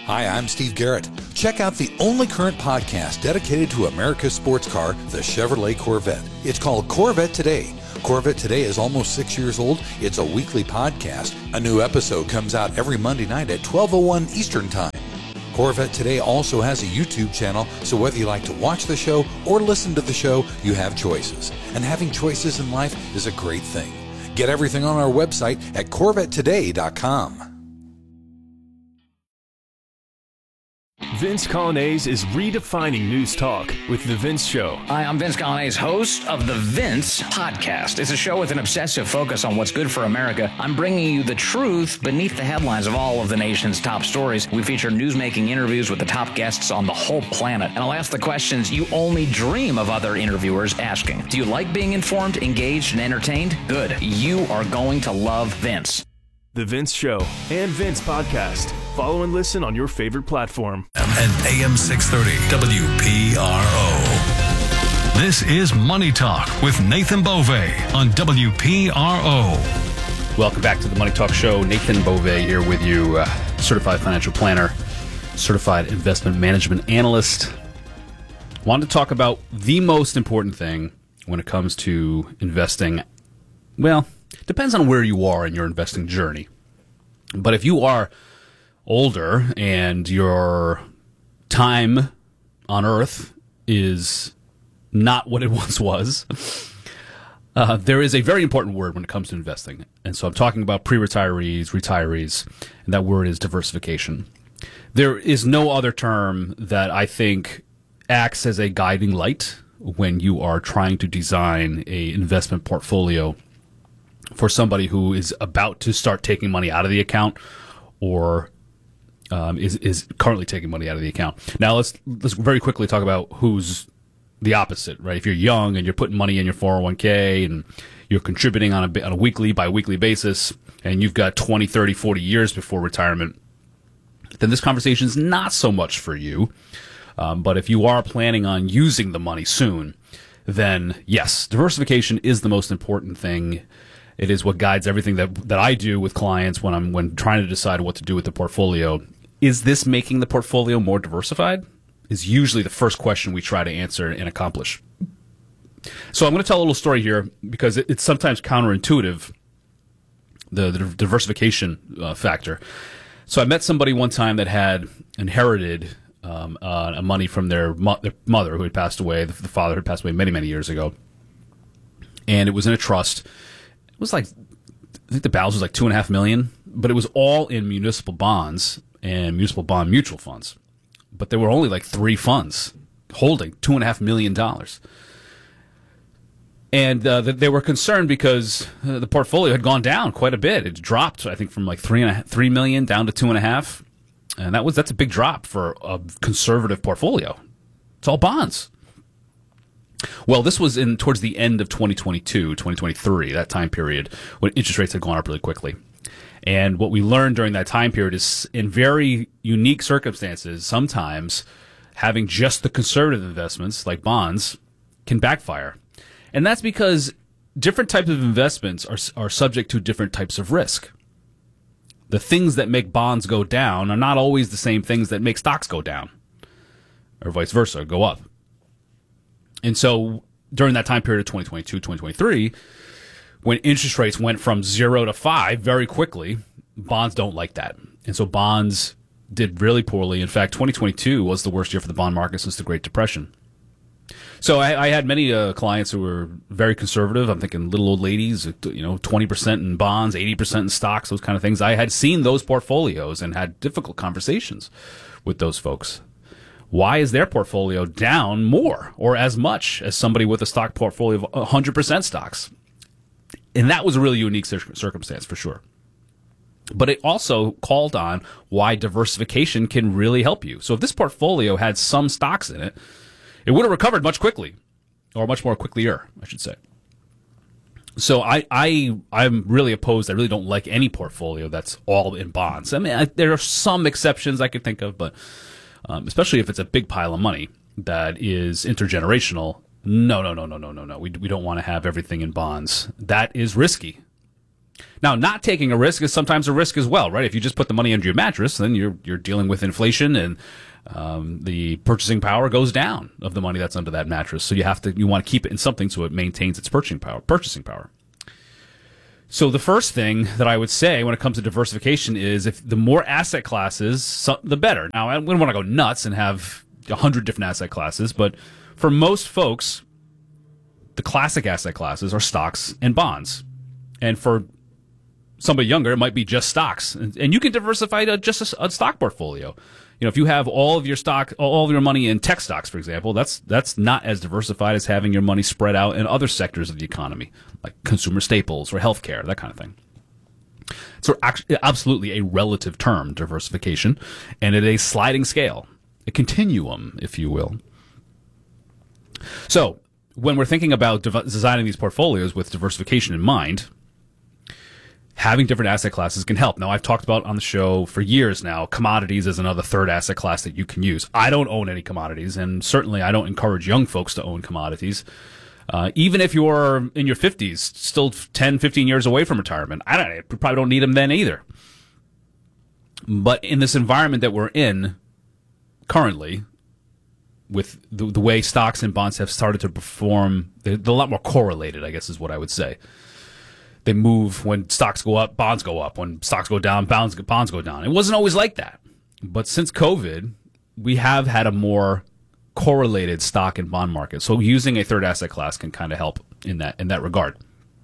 Hi, I'm Steve Garrett. Check out the only current podcast dedicated to America's sports car, the Chevrolet Corvette. It's called Corvette Today. Corvette Today is almost 6 years old. It's a weekly podcast. A new episode comes out every Monday night at 12:01 Eastern Time. Corvette Today also has a YouTube channel, so whether you like to watch the show or listen to the show, you have choices. And having choices in life is a great thing. Get everything on our website at CorvetteToday.com. Vince Coglianese is redefining news talk with The Vince Show. Hi, I'm Vince Coglianese, host of The Vince Podcast. It's a show with an obsessive focus on what's good for America. I'm bringing you the truth beneath the headlines of all of the nation's top stories. We feature newsmaking interviews with the top guests on the whole planet. And I'll ask the questions you only dream of other interviewers asking. Do you like being informed, engaged, and entertained? Good. You are going to love Vince. The Vince Show and Vince Podcast. Follow and listen on your favorite platform. And AM 630 WPRO. This is Money Talk with Nathan Bove on WPRO. Welcome back to the Money Talk Show. Nathan Bove here with you, certified financial planner, certified investment management analyst. Wanted to talk about the most important thing when it comes to investing. Well, depends on where you are in your investing journey. But if you are older and your time on earth is not what it once was, there is a very important word when it comes to investing. And so I'm talking about pre-retirees, retirees, and that word is diversification. There is no other term that I think acts as a guiding light when you are trying to design a investment portfolio for somebody who is about to start taking money out of the account or is currently taking money out of the account. Now, let's very quickly talk about who's the opposite, right? If you're young and you're putting money in your 401k and you're contributing on a weekly, bi-weekly basis, and you've got 20, 30, 40 years before retirement, then this conversation is not so much for you. But if you are planning on using the money soon, then yes, diversification is the most important thing. It is what guides everything that I do with clients when trying to decide what to do with the portfolio. Is this making the portfolio more diversified? Is usually the first question we try to answer and accomplish. So I'm going to tell a little story here because it's sometimes counterintuitive, the diversification factor. So I met somebody one time that had inherited money from their mother who had passed away. The father had passed away many, many years ago. And it was in a trust. It was like, I think the balance was like $2.5 million, but it was all in municipal bonds and municipal bond mutual funds. But there were only like 3 funds holding $2.5 million. And they were concerned because the portfolio had gone down quite a bit. It dropped, I think, from like $3 million down to $2.5 million. And that's a big drop for a conservative portfolio. It's all bonds. Well, this was towards the end of 2022, 2023, that time period, when interest rates had gone up really quickly. And what we learned during that time period is, in very unique circumstances, sometimes having just the conservative investments, like bonds, can backfire. And that's because different types of investments are subject to different types of risk. The things that make bonds go down are not always the same things that make stocks go down, or vice versa, go up. And so during that time period of 2022, 2023, when interest rates went from 0 to 5 very quickly, bonds don't like that. And so bonds did really poorly. In fact, 2022 was the worst year for the bond market since the Great Depression. So I had many clients who were very conservative. I'm thinking little old ladies, 20% in bonds, 80% in stocks, those kind of things. I had seen those portfolios and had difficult conversations with those folks. Why is their portfolio down more or as much as somebody with a stock portfolio of 100% stocks? And that was a really unique circumstance for sure. But it also called on why diversification can really help you. So if this portfolio had some stocks in it, it would have recovered much quickly, or much more quicklier, I should say. So I'm really opposed. I really don't like any portfolio that's all in bonds. I mean, there are some exceptions I could think of, but especially if it's a big pile of money that is intergenerational. No. We don't want to have everything in bonds. That is risky. Now, not taking a risk is sometimes a risk as well, right? If you just put the money under your mattress, then you're dealing with inflation, and the purchasing power goes down of the money that's under that mattress. So you want to keep it in something so it maintains its purchasing power. So the first thing that I would say when it comes to diversification is if the more asset classes, the better. Now, I wouldn't want to go nuts and have 100 different asset classes, but for most folks, the classic asset classes are stocks and bonds. And for somebody younger, it might be just stocks. And you can diversify to just a stock portfolio. If you have all of your money in tech stocks, for example, that's not as diversified as having your money spread out in other sectors of the economy, like consumer staples or healthcare, that kind of thing. So absolutely a relative term, diversification, and at a sliding scale, a continuum, if you will. So when we're thinking about designing these portfolios with diversification in mind, having different asset classes can help. Now, I've talked about on the show for years now, commodities is another third asset class that you can use. I don't own any commodities, and certainly I don't encourage young folks to own commodities. Even if you're in your 50s, still 10, 15 years away from retirement, you probably don't need them then either. But in this environment that we're in currently, with the way stocks and bonds have started to perform, they're a lot more correlated, I guess is what I would say. They move when stocks go up, bonds go up. When stocks go down, bonds go down. It wasn't always like that. But since COVID, we have had a more correlated stock and bond market. So using a third asset class can kind of help in that regard.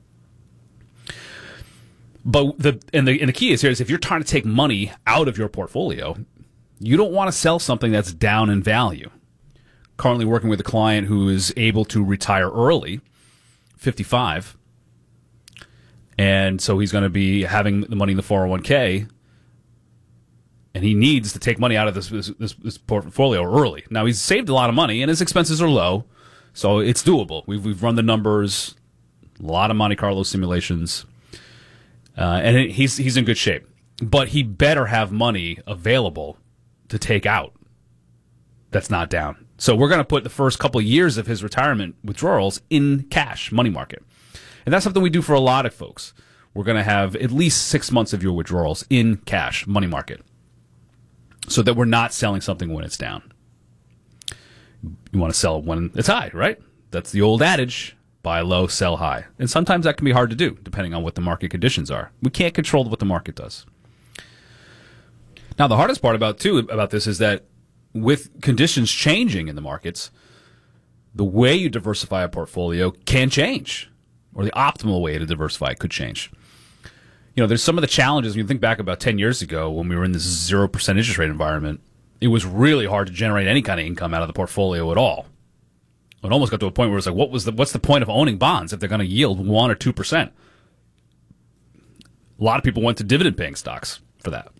But the key is here is if you're trying to take money out of your portfolio, you don't want to sell something that's down in value. Currently working with a client who is able to retire early, 55. And so he's going to be having the money in the 401k, and he needs to take money out of this portfolio early. Now, he's saved a lot of money, and his expenses are low, so it's doable. We've run the numbers, a lot of Monte Carlo simulations, and he's in good shape. But he better have money available to take out that's not down. So we're going to put the first couple of years of his retirement withdrawals in cash, money market. And that's something we do for a lot of folks. We're going to have at least 6 months of your withdrawals in cash, money market, so that we're not selling something when it's down. You want to sell when it's high, right? That's the old adage, buy low, sell high. And sometimes that can be hard to do, depending on what the market conditions are. We can't control what the market does. Now, the hardest part about this is that with conditions changing in the markets, the way you diversify a portfolio can change. Or the optimal way to diversify could change. There's some of the challenges. When you think back about 10 years ago when we were in this 0% interest rate environment, it was really hard to generate any kind of income out of the portfolio at all. It almost got to a point where it's like, what's the point of owning bonds if they're going to yield 1 or 2%? A lot of people went to dividend-paying stocks for that,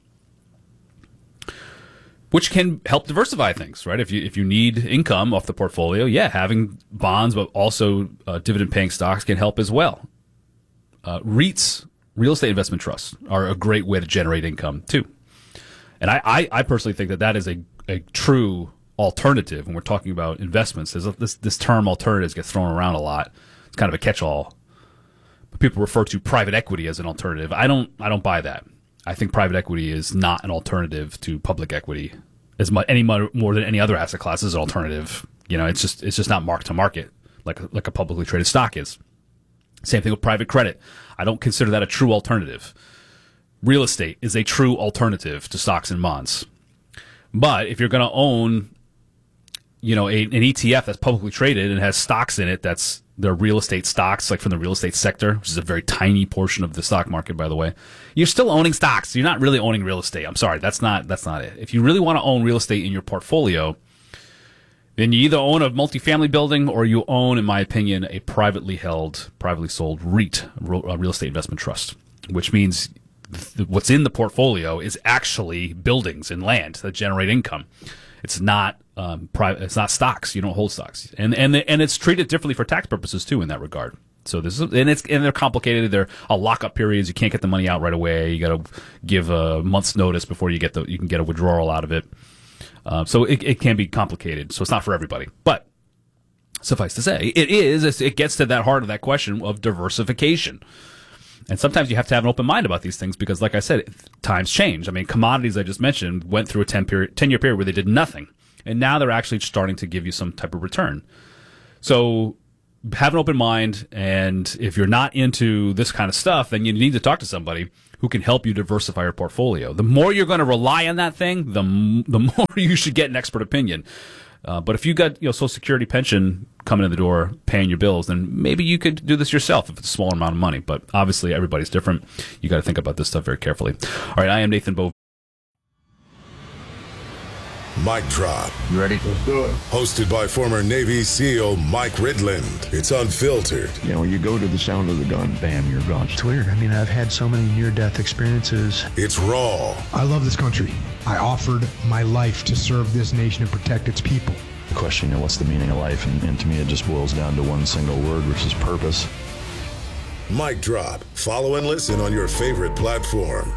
which can help diversify things, right? If you need income off the portfolio, having bonds but also dividend-paying stocks can help as well. REITs, real estate investment trusts, are a great way to generate income too. And I personally think that is a true alternative when we're talking about investments. This term alternatives gets thrown around a lot. It's kind of a catch-all. But people refer to private equity as an alternative. I don't buy that. I think private equity is not an alternative to public equity any more than any other asset class is an alternative. It's just not mark to market like a publicly traded stock is. Same thing with private credit. I don't consider that a true alternative. Real estate is a true alternative to stocks and bonds. But if you're going to own, an ETF that's publicly traded and has stocks in it that's the real estate stocks, like from the real estate sector, which is a very tiny portion of the stock market, by the way, you're still owning stocks. You're not really owning real estate. I'm sorry, that's not it. If you really want to own real estate in your portfolio, then you either own a multifamily building or you own, in my opinion, a privately sold REIT, a real estate investment trust, which means what's in the portfolio is actually buildings and land that generate income. It's not private. It's not stocks. You don't hold stocks, and it's treated differently for tax purposes too in that regard. So they're complicated. There are lockup periods. You can't get the money out right away. You got to give a month's notice before you can get a withdrawal out of it. So it can be complicated. So it's not for everybody. But suffice to say, it gets to that heart of that question of diversification. And sometimes you have to have an open mind about these things because, like I said, times change. I mean, commodities I just mentioned went through a 10-year period where they did nothing. And now they're actually starting to give you some type of return. So have an open mind. And if you're not into this kind of stuff, then you need to talk to somebody who can help you diversify your portfolio. The more you're going to rely on that thing, the more you should get an expert opinion. But if you got Social Security pension coming in the door, paying your bills, then maybe you could do this yourself if it's a small amount of money. But obviously, everybody's different. You got to think about this stuff very carefully. All right, I am Nathan Bove. Mic Drop. You ready? Let's do it. Hosted by former Navy SEAL Mike Ridland. It's unfiltered. You go to the sound of the gun, bam, you're gone. It's weird. I mean, I've had so many near-death experiences. It's raw. I love this country. I offered my life to serve this nation and protect its people. The question, what's the meaning of life? And to me, it just boils down to one single word, which is purpose. Mic Drop. Follow and listen on your favorite platform.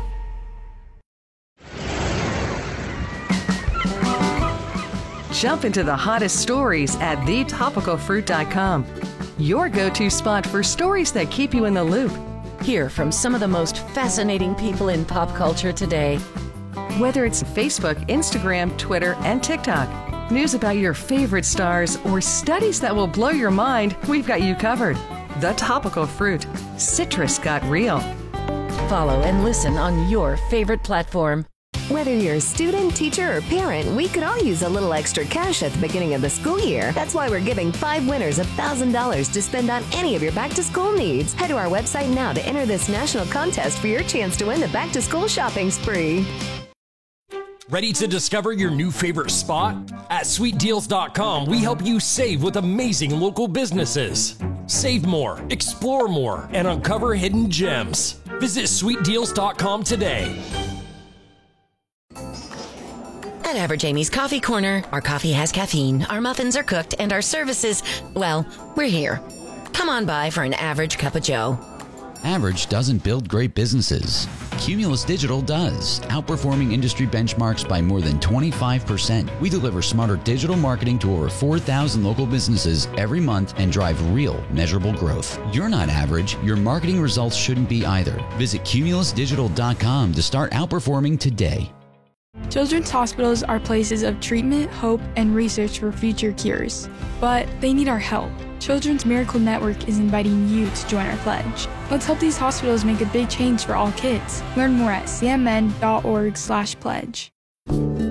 Jump into the hottest stories at thetopicalfruit.com. Your go-to spot for stories that keep you in the loop. Hear from some of the most fascinating people in pop culture today. Whether it's Facebook, Instagram, Twitter, and TikTok, news about your favorite stars, or studies that will blow your mind, we've got you covered. The Topical Fruit. Citrus got real. Follow and listen on your favorite platform. Whether you're a student, teacher, or parent, we could all use a little extra cash at the beginning of the school year. That's why we're giving 5 winners $1,000 to spend on any of your back-to-school needs. Head to our website now to enter this national contest for your chance to win the back-to-school shopping spree. Ready to discover your new favorite spot? At sweetdeals.com, we help you save with amazing local businesses. Save more, explore more, and uncover hidden gems. Visit sweetdeals.com today. At Average Amy's Coffee Corner, our coffee has caffeine, our muffins are cooked, and our services, well, we're here. Come on by for an average cup of joe. Average doesn't build great businesses. Cumulus Digital does, outperforming industry benchmarks by more than 25%. We deliver smarter digital marketing to over 4,000 local businesses every month and drive real, measurable growth. You're not average. Your marketing results shouldn't be either. Visit cumulusdigital.com to start outperforming today. Children's hospitals are places of treatment, hope, and research for future cures. But they need our help. Children's Miracle Network is inviting you to join our pledge. Let's help these hospitals make a big change for all kids. Learn more at cmn.org/pledge.